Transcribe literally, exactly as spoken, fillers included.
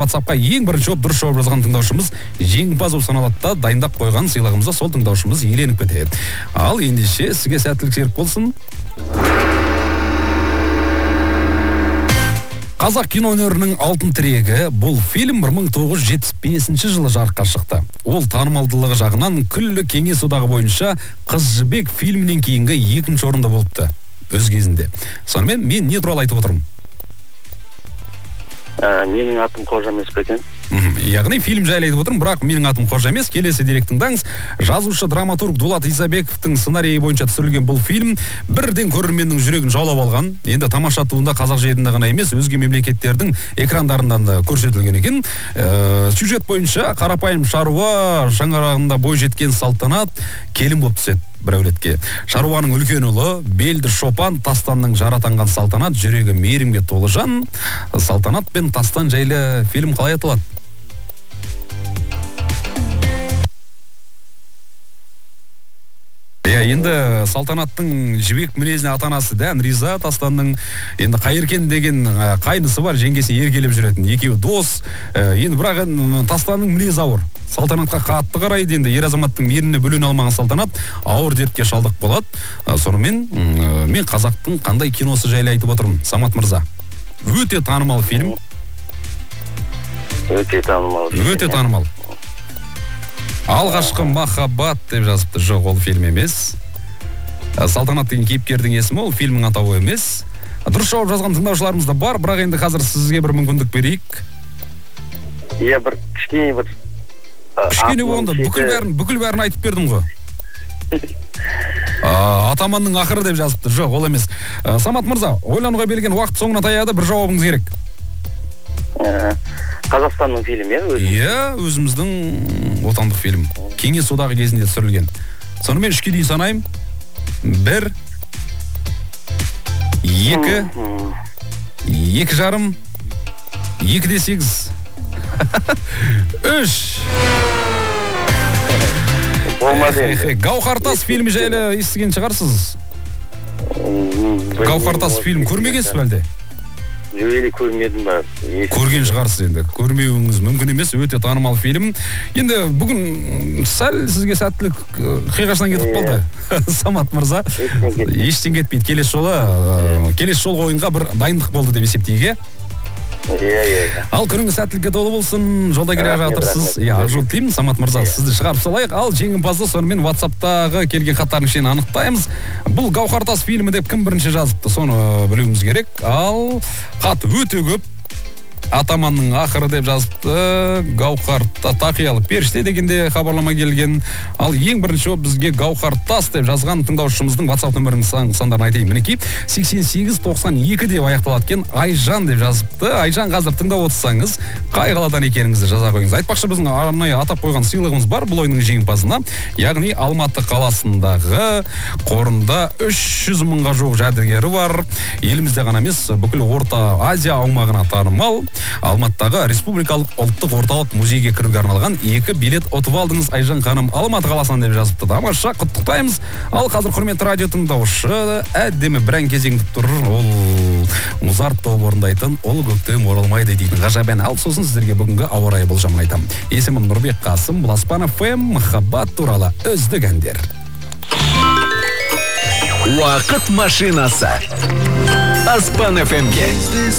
WhatsAppқа ең бірінші болып дұрыс жауап жазған тыңдаушымыз жеңімпаз болып саналады да, дайындап қойған сыйлығымызды сол тыңдаушымыз иеленіп кетеді. Ал ендеше сізге сәттілік серік болсын. Қазақ кино өнерінің алтын тірегі бұл фильм бір мың тоғыз жүз жетпіс бесінші жылы жарыққа шықты. Ол танымалдылығы жағынан күллі кеңес одағы бойынша Қыз жібек фильмінен кейінгі екінші орында болыпты өз кезінде. Сонымен мен не туралы айтып отырмын? Ә, менің атым Қожа емес пе екен? Яғни фильм жайлы айтып отырмын, бірақ менің атым Қожа емес. Келесі дерек тыңдаңыз. Жазушы драматург Дулат Исабековтың сценарийі бойынша түсірілген бұл фильм бірден көрерменнің жүрегін жаулап алған. Енді тамаша туынды қазақ жерінде ғана емес, өзге мемлекеттердің экрандарынан да көрсетілген екен. Ә, сюжет бойынша қарапайым шаруа шаңырағында бой жеткен Салтанат келін болып түседі бір әулетке. Шаруаның үлкен ұлы, белді шопан, Тастанның жаратанған Салтанат, жүрегі мейірімге толы жан. Салтанат пен Тастан жайлы фильм қалай айтылады? Иә, енді Салтанаттың жібек мінезіне ата-анасы дән риза, Тастанның енді Қайыркен деген қайнысы бар, жеңгесі еркелеп жүретін. Екеуі дос. Енді бірақ Тастанның мінезі ауыр. Салтанатқа қатты қарайды, енді ер азаматтың мейіріміне бөлене алмаған Салтанат ауыр дертке шалдық болады. Сонымен мен қазақтың қандай киносы жайлы айтып отырмын, Самат мырза. Өте танымал фильм. Өте танымал. Өте танымал. Алғашқы махаббат деп жазыпты. Жоқ, ол фильм емес. Салтанат деген кейіпкердің есімі, ол фильмнің атауы емес. Дұрыс жауап жазған тыңдаушыларымыз да бар, бірақ енді қазір сізге бір мүмкіндік берейік. Иә, бір кішкене бір кішкене болғанда бүкіл бәрін бүкіл бәрін айтып бердім ғой. Атаманның ақыры деп жазыпты. Жоқ, ол емес. Самат мырза, ойлануға берілген уақыт соңына таяды, бір жауабыңыз керек. Қазақстанның фильмі, иә? Иә, өзіміздің отандық фильм. Кеңес одағы кезінде түсірілген. Сонымен үшке дейін санайым. Бір, екі, екі жарым, екі де сегіз, үш. Болмады. Гауһартас фильмі жайлы естіген шығарсыз? Гауһартас фильм көрмегенсіз бе әлде? Жөйлі көрмедім ба? Көрген шығарсыз енді. Көрмеуіңіз мүмкін емес, өте танымал фильм. Енді бүгін сәл сізге сәттілік қиғашынан кетіп қалды. Самат мырза. Ештен кетпейді. Келесі жолы, келесі жолғы ойынға бір дайындық болды деп есептейік, Иә, иә. Ал күніңіз сәттілікке толы болсын. Жолда келе жатырсыз. Иә, ақ жол тілеймін, Самат мырза. Сізді шығарып салайық. Ал жеңімпазды сонымен WhatsApp'тағы келген хаттардың ішінен анықтаймыз. Бұл Гауһартас фильмі деп кім бірінші жазыпты, соны білуіміз керек. Ал хат өте көп. Атаманның ақыры деп жазыпты. Гауһарта тақиялы періште дегенде хабарлама келген. Ал ең бірінші бізге Гауһартас деп жазған тыңдаушымыздың WhatsApp нөмірінің сандарын айтайын. Мінекей сексен сегіз тоқсан екі деп аяқталады екен. Айжан деп жазыпты. Айжан, қазір тыңдап отырсаңыз, қай қаладан екеніңізді жаза қойыңыз. Айтпақшы, біздің арнайы атап қойған сыйлығымыз бар бұл ойынның жеңімпазына. Яғни Алматы қаласындағы қорында үш жүз мыңға жуық жәдігері бар. Елімізде ғана емес, бүкіл Орта Азия аумағына танымал Алматыдағы Республикалық ұлттық орталық музейге кіруге арналған екі билет ұтып алдыңыз, Айжан ханым, Алматы қаласынан деп жазыпты. Тамаша, құттықтаймыз. Ал қазір құрметті радио тыңдаушы әдемі бір ән кезеңдіп тұр. Ол Музарт тобы орындайтын Ол көктем оралмайды дейтін ғажап ән. Ал сосын сіздерге бүгінгі ауа райы болжамын айтамын. Есімім Нұрбек Қасым, бұл Аспан эф эм, махаббат туралы үздік әндер. Уақыт машинасы Аспан эф эм-ге.